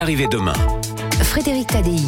Arrivé demain. Frédéric Tadei.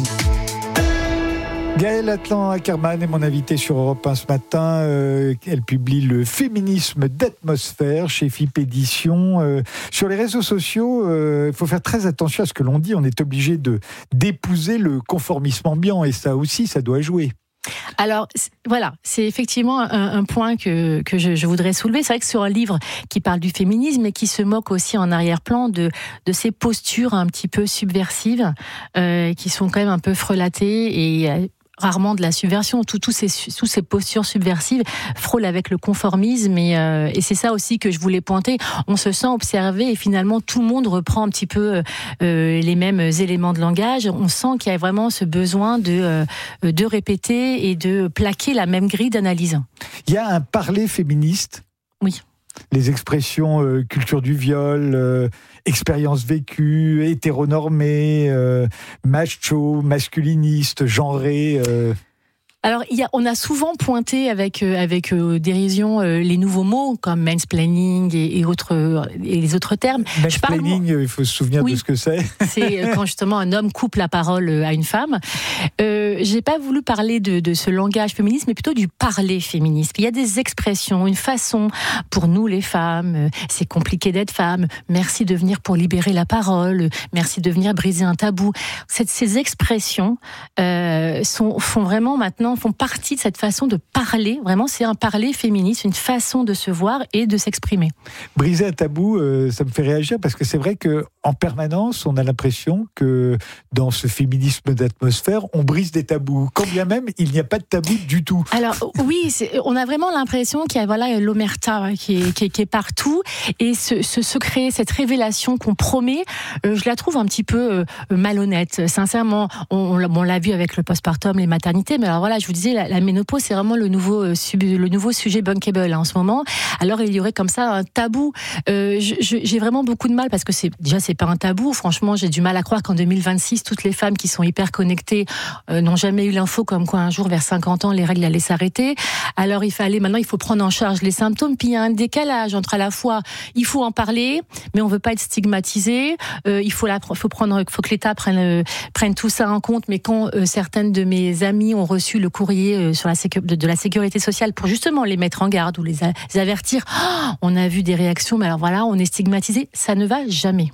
Gaëlle Atlan-Ackerman est mon invitée sur Europe 1 ce matin. Elle publie Le féminisme d'atmosphère chez FIP Éditions. Sur les réseaux sociaux, il faut faire très attention à ce que l'on dit. On est obligé d'épouser le conformisme ambiant et ça aussi, ça doit jouer. Alors voilà, c'est effectivement un point que je voudrais soulever. C'est vrai que sur un livre qui parle du féminisme et qui se moque aussi en arrière-plan de ces postures un petit peu subversives qui sont quand même un peu frelatées et rarement de la subversion. Toutes ces postures subversives frôlent avec le conformisme et c'est ça aussi que je voulais pointer. On se sent observé et finalement tout le monde reprend un petit peu les mêmes éléments de langage. On sent qu'il y a vraiment ce besoin de répéter et de plaquer la même grille d'analyse. Il y a un parler féministe. Oui. Les expressions culture du viol, expérience vécue, hétéronormée, macho, masculiniste, genré. Alors, on a souvent pointé avec dérision les nouveaux mots comme mansplaining et les autres termes. Mansplaining, il faut se souvenir de ce que c'est. C'est quand justement un homme coupe la parole à une femme. J'ai pas voulu parler de ce langage féministe, mais plutôt du parler féministe. Il y a des expressions, une façon pour nous les femmes. C'est compliqué d'être femme. Merci de venir pour libérer la parole. Merci de venir briser un tabou. Ces expressions font vraiment maintenant font partie de cette façon de parler. Vraiment, c'est un parler féministe, une façon de se voir et de s'exprimer. Briser un tabou, ça me fait réagir parce que c'est vrai qu'en permanence, on a l'impression que dans ce féminisme d'atmosphère, on brise des tabous. Quand bien même, il n'y a pas de tabou du tout. Alors oui, on a vraiment l'impression qu'il y a l'omerta qui est partout et ce secret, cette révélation qu'on promet, je la trouve un petit peu malhonnête. Sincèrement, on l'a vu avec le postpartum, les maternités, mais alors voilà, je vous disais, la ménopause, c'est vraiment le nouveau sujet bankable en ce moment. Alors il y aurait comme ça un tabou. J'ai vraiment beaucoup de mal parce que c'est pas un tabou. Franchement, j'ai du mal à croire qu'en 2026, toutes les femmes qui sont hyper connectées n'ont jamais eu l'info comme quoi un jour, vers 50 ans, les règles allaient s'arrêter. Alors maintenant, il faut prendre en charge les symptômes. Puis il y a un décalage entre à la fois, il faut en parler, mais on veut pas être stigmatisé. Il faut que l'État prenne tout ça en compte. Mais quand certaines de mes amies ont reçu le courrier de la sécurité sociale pour justement les mettre en garde ou les avertir, on a vu des réactions, mais alors voilà, on est stigmatisé, ça ne va jamais.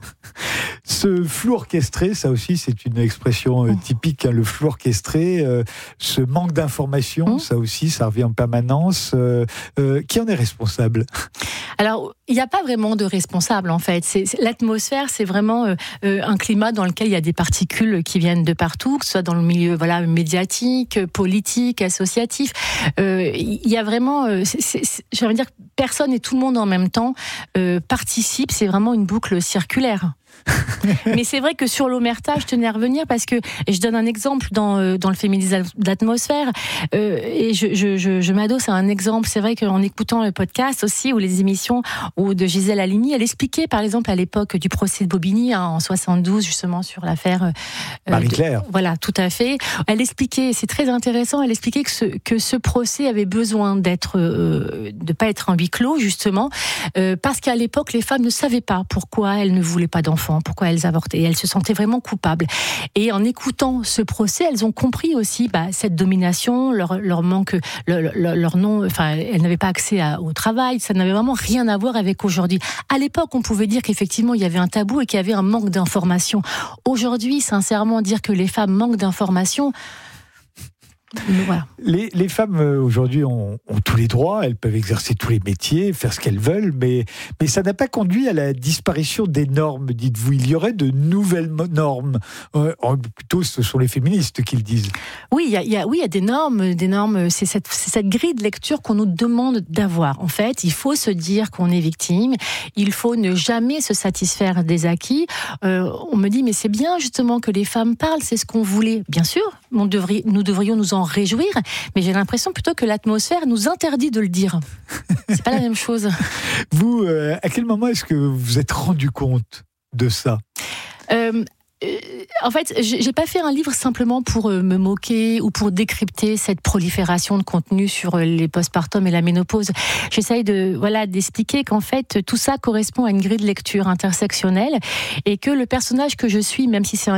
Ce flou orchestré, ça aussi c'est une expression typique, le flou orchestré, ce manque d'information, ça aussi, ça revient en permanence. Qui en est responsable ? Alors, il n'y a pas vraiment de responsable en fait. L'atmosphère, c'est vraiment un climat dans lequel il y a des particules qui viennent de partout, que ce soit dans le milieu médiatique, politique, associatif. Il y a vraiment, j'ai envie de dire, personne et tout le monde en même temps participe. C'est vraiment une boucle circulaire. Mais c'est vrai que sur l'omerta, je tenais à revenir parce que je donne un exemple dans le féminisme d'atmosphère et je m'adosse à un exemple. C'est vrai qu'en écoutant le podcast aussi ou les émissions ou de Gisèle Halimi, elle expliquait par exemple à l'époque du procès de Bobigny en 72 justement sur l'affaire Marie-Claire. Voilà, tout à fait. Elle expliquait, c'est très intéressant. Elle expliquait que ce procès avait besoin de pas être en huis clos justement parce qu'à l'époque les femmes ne savaient pas pourquoi elles ne voulaient pas d'enfants, pourquoi elles avortaient. Et elles se sentaient vraiment coupables. Et en écoutant ce procès, elles ont compris aussi cette domination, leur manque, leur non, enfin, elles n'avaient pas accès au travail. Ça n'avait vraiment rien à voir avec aujourd'hui. À l'époque, on pouvait dire qu'effectivement, il y avait un tabou et qu'il y avait un manque d'information. Aujourd'hui, sincèrement, dire que les femmes manquent d'information, voilà. Les femmes aujourd'hui ont tous les droits, elles peuvent exercer tous les métiers, faire ce qu'elles veulent, mais ça n'a pas conduit à la disparition des normes, dites-vous. Il y aurait de nouvelles normes. Plutôt, ce sont les féministes qui le disent. Oui, il y a des normes. C'est cette grille de lecture qu'on nous demande d'avoir. En fait, il faut se dire qu'on est victime. Il faut ne jamais se satisfaire des acquis. On me dit, mais c'est bien justement que les femmes parlent, c'est ce qu'on voulait. Bien sûr, nous devrions nous en réjouir, mais j'ai l'impression plutôt que l'atmosphère nous interdit de le dire. C'est pas la même chose. Vous, à quel moment est-ce que vous vous êtes rendu compte de ça ? En fait, j'ai pas fait un livre simplement pour me moquer ou pour décrypter cette prolifération de contenu sur les postpartum et la ménopause. J'essaye d'expliquer qu'en fait tout ça correspond à une grille de lecture intersectionnelle et que le personnage que je suis, même si c'est un